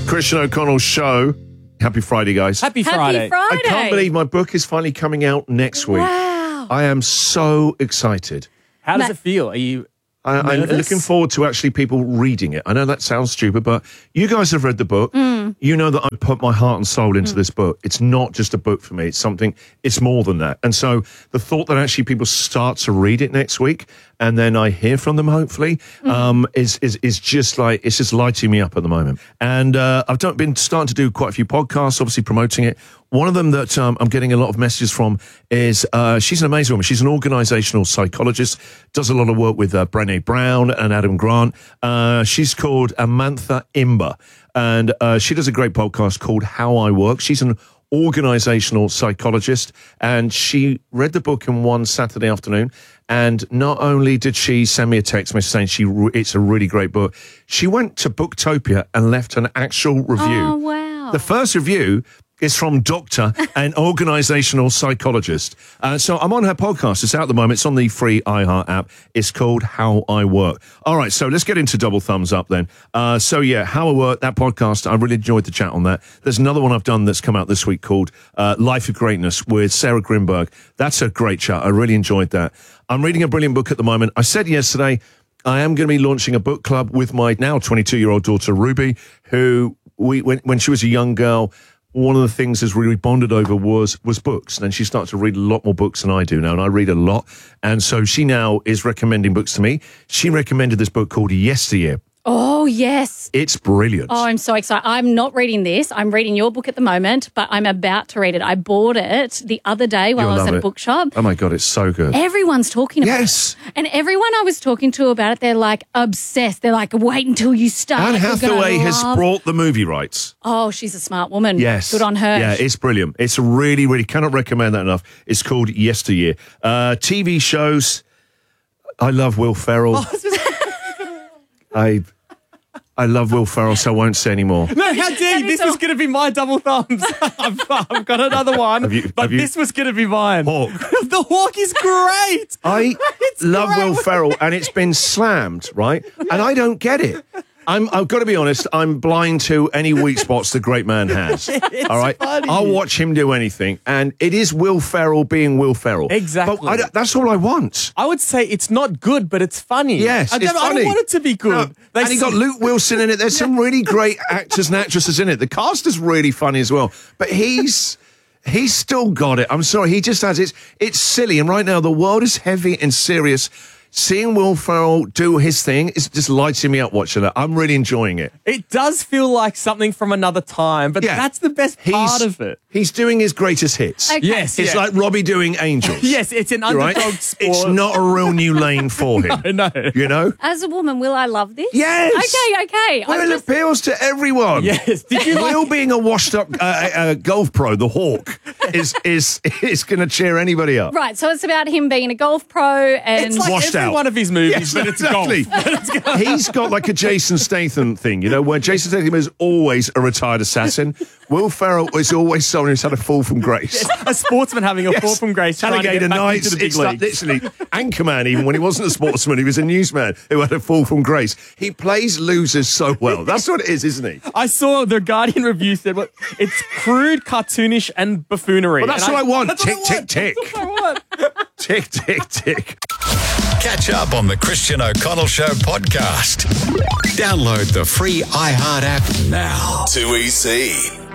Christian O'Connell Show. Happy Friday, guys. Happy Friday. Happy Friday. I can't believe my book is finally coming out next week. Wow. I am so excited. How does it feel? Are you I'm nervous? looking forward to actually people reading it. I know that sounds stupid, but you guys have read the book. You know that I put my heart and soul into this book. It's not just a book for me. It's more than that. And so the thought that actually people start to read it next week and then I hear from them, hopefully, is just like, it's just lighting me up at the moment. And I've been starting to do quite a few podcasts, obviously promoting it. One of them that I'm getting a lot of messages from is she's an amazing woman. She's an organizational psychologist, does a lot of work with Brené Brown and Adam Grant. She's called Amantha Imber, and she does a great podcast called How I Work. She's an organizational psychologist, and she read the book in one Saturday afternoon. And not only did she send me a text message saying it's a really great book, she went to Booktopia and left an actual review. Oh, wow. The first review is from Doctor, an organizational psychologist. So I'm on her podcast. It's out at the moment. It's on the free iHeart app. It's called How I Work. All right, so let's get into double thumbs up then. So yeah, How I Work, that podcast, I really enjoyed the chat on that. There's another one I've done that's come out this week called Life of Greatness with Sarah Grimberg. That's a great chat. I really enjoyed that. I'm reading a brilliant book at the moment. I said yesterday, I am going to be launching a book club with my now 22-year-old daughter, Ruby, who when she was a young girl, one of the things that's really bonded over was books. And she started to read a lot more books than I do now, and I read a lot. And so she now is recommending books to me. She recommended this book called Yesteryear. Oh, yes. It's brilliant. Oh, I'm so excited. I'm not reading this. I'm reading your book at the moment, but I'm about to read it. I bought it the other day while I was at a bookshop. Oh, my God, it's so good. Everyone's talking about Yes. it. And everyone I was talking to about it, they're like obsessed. They're like, wait until you start. Anne You're gonna Hathaway has love-" brought the movie rights. Oh, she's a smart woman. Yes. Good on her. Yeah, it's brilliant. It's really, really, cannot recommend that enough. It's called Yesteryear. TV shows. I love Will Ferrell. I love Will Ferrell, so I won't say any more. No, how dare you? This was going to be my double thumbs. I've got another one, but this was going to be mine. Hawk. The Hawk is great. I It's love great. Will Ferrell, and it's been slammed, right? And I don't get it. I've got to be honest, I'm blind to any weak spots the great man has. All right? funny. I'll watch him do anything, and it is Will Ferrell being Will Ferrell. Exactly. But that's all I want. I would say it's not good, but it's funny. Yes, I it's don't funny. want it to be good. No, and you got Luke Wilson in it. There's some really great actors and actresses in it. The cast is really funny as well. But he's still got it. I'm sorry, he just has it. It's silly, and right now the world is heavy and serious. Seeing Will Ferrell do his thing is just lighting me up watching it. I'm really enjoying it. It does feel like something from another time, but Yeah. that's the best part of it. He's doing his greatest hits. Okay. Yes, It's like Robbie doing Angels. Yes, it's an underdog Right? sport. It's not a real new lane for him. No. You know? As a woman, will I love this? Yes. Okay. Well, it appeals to everyone. Yes. Did you Will being a washed-up golf pro, the Hawk, is going to cheer anybody up. Right, so it's about him being a golf pro and It's like Washed every out. one of his movies, Yes, but it's exactly. golf. He's got like a Jason Statham thing, you know, where Jason Statham is always a retired assassin. Will Ferrell is always someone who's had a fall from grace. A sportsman having a fall from grace, trying to Alligator get back Nights. into the big It's like leagues. literally Anchorman. Even when he wasn't a sportsman, he was a newsman who had a fall from grace. He plays losers so well. That's what it is, isn't he? I saw the Guardian review said, "Well, it's crude, cartoonish, and buffoonery." Well, that's And what I want. That's Tick, what I want. tick, tick. That's what I want. Tick, tick, tick. Catch up on the Christian O'Connell Show podcast. Download the free iHeart app now. Too easy.